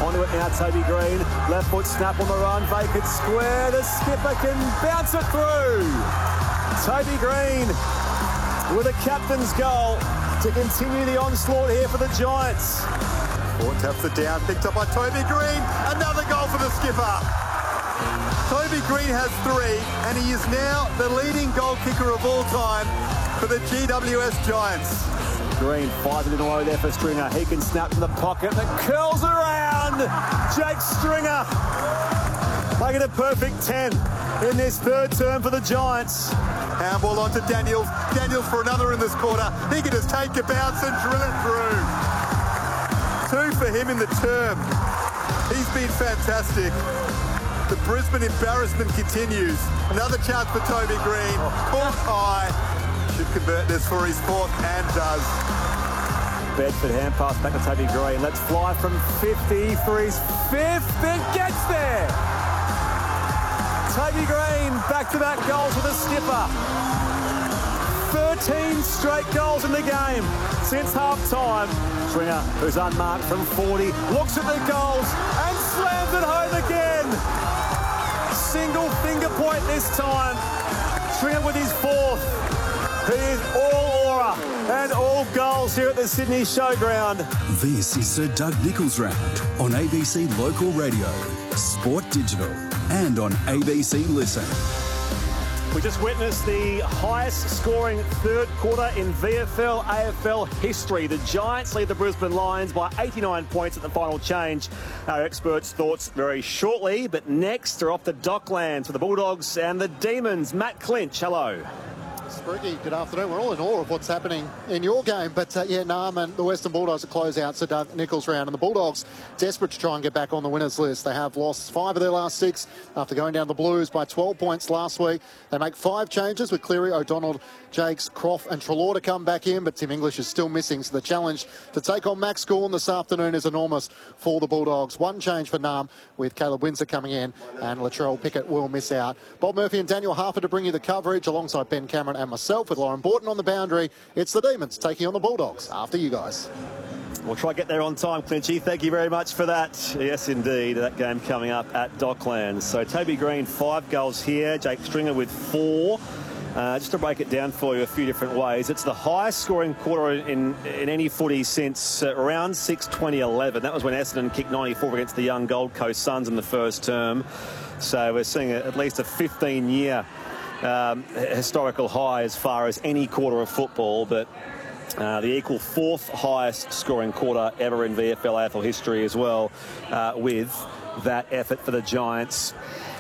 onto it now, Toby Green. Left foot snap on the run, vacant square. The skipper can bounce it through. Toby Green with a captain's goal to continue the onslaught here for the Giants. Ford taps it down, picked up by Toby Green. Another goal for the skipper. Toby Green has 3, and he is now the leading goal kicker of all time for the GWS Giants. Green fires it in a row there for Stringer. He can snap to the pocket that curls around. Jake Stringer making a perfect 10 in this third term for the Giants. Handball onto Daniels. Daniels for another in this quarter. He can just take a bounce and drill it through. 2 for him in the term. He's been fantastic. The Brisbane embarrassment continues. Another chance for Toby Green. Caught high. Should convert this for his 4th and does. Bedford hand pass back to Toby Green. Let's fly from 50 for his 5th. It gets there. Toby Green, back-to-back goals for the skipper. 13 straight goals in the game since half-time. Stringer, who's unmarked from 40, looks at the goals and slams it home again. Single finger point this time. Stringer with his 4th. He is all aura and all goals here at the Sydney Showground. This is Sir Doug Nicholls Round on ABC Local Radio, Sport Digital, and on ABC Listen. We just witnessed the highest scoring third quarter in VFL AFL history. The Giants lead the Brisbane Lions by 89 points at the final change. Our experts' thoughts very shortly, but next are off the Docklands for the Bulldogs and the Demons. Matt Clinch, hello. Spriggy, good afternoon. We're all in awe of what's happening in your game. But, Nam and the Western Bulldogs close out Sir Doug Nicholls Round. And the Bulldogs desperate to try and get back on the winners list. They have lost 5 of their last 6 after going down the Blues by 12 points last week. They make 5 changes with Cleary, O'Donnell, Jakes, Croft and Treloar to come back in. But Tim English is still missing. So the challenge to take on Max Gawn this afternoon is enormous for the Bulldogs. 1 change for Nam with Caleb Windsor coming in. And Latrell Pickett will miss out. Bob Murphy and Daniel Harper to bring you the coverage alongside Ben Cameron and myself with Lauren Borton on the boundary. It's the Demons taking on the Bulldogs. After you guys. We'll try to get there on time, Clinchy. Thank you very much for that. Yes, indeed. That game coming up at Docklands. So Toby Green, 5 goals here. Jake Stringer with 4. Just to break it down for you a few different ways. It's the highest scoring quarter in any footy since around 6/2011. That was when Essendon kicked 94 against the young Gold Coast Suns in the first term. So we're seeing at least a 15-year historical high as far as any quarter of football, but the equal 4th highest scoring quarter ever in VFL AFL history as well, with that effort for the Giants,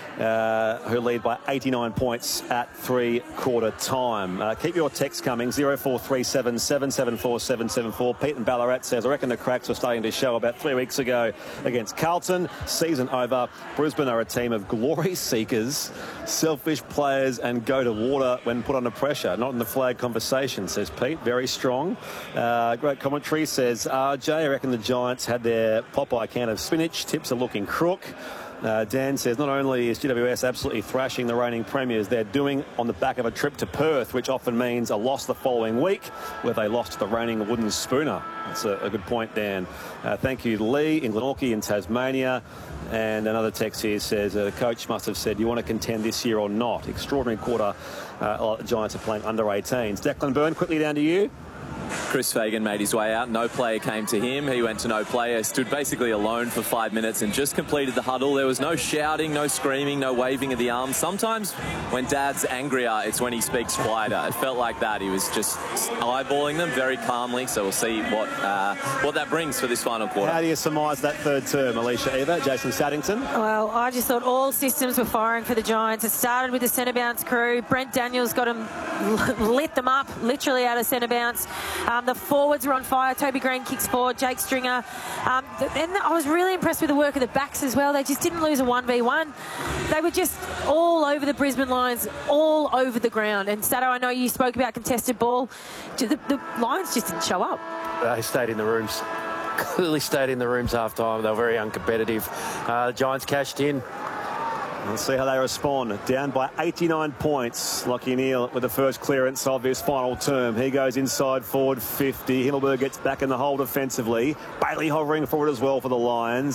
who lead by 89 points at 3/4 time. Keep your text coming, 0437 774 774. Pete in Ballarat says, I reckon the cracks were starting to show about 3 weeks ago against Carlton. Season over. Brisbane are a team of glory seekers, selfish players and go to water when put under pressure. Not in the flag conversation, says Pete. Very strong. Great commentary, says RJ. I reckon the Giants had their Popeye can of spinach. Tips are looking crook. Dan says, not only is GWS absolutely thrashing the reigning premiers, they're doing on the back of a trip to Perth, which often means a loss the following week, where they lost to the reigning wooden spooner. That's a good point, Dan. Thank you, Lee in Glenorchy in Tasmania. And another text here says, the coach must have said, you want to contend this year or not? Extraordinary quarter. The Giants are playing under 18s. Declan Byrne, quickly down to you. Chris Fagan made his way out. No player came to him. He went to no player, stood basically alone for 5 minutes and just completed the huddle. There was no shouting, no screaming, no waving of the arms. Sometimes when Dad's angrier, it's when he speaks quieter. It felt like that. He was just eyeballing them very calmly. So we'll see what that brings for this final quarter. How do you surmise that third term, Alicia Eva? Jason Saddington? Well, I just thought all systems were firing for the Giants. It started with the centre bounce crew. Brent Daniels got them, lit them up, literally out of centre bounce. The forwards were on fire. Toby Green kicks forward. Jake Stringer. And I was really impressed with the work of the backs as well. They just didn't lose a 1v1. They were just all over the Brisbane Lions, all over the ground. And Stato, I know you spoke about contested ball. The Lions just didn't show up. They stayed in the rooms. Clearly stayed in the rooms half time. They were very uncompetitive. The Giants cashed in. We'll see how they respond. Down by 89 points. Lachie Neale with the first clearance of his final term. He goes inside forward 50. Himmelberg gets back in the hole defensively. Bailey hovering forward as well for the Lions.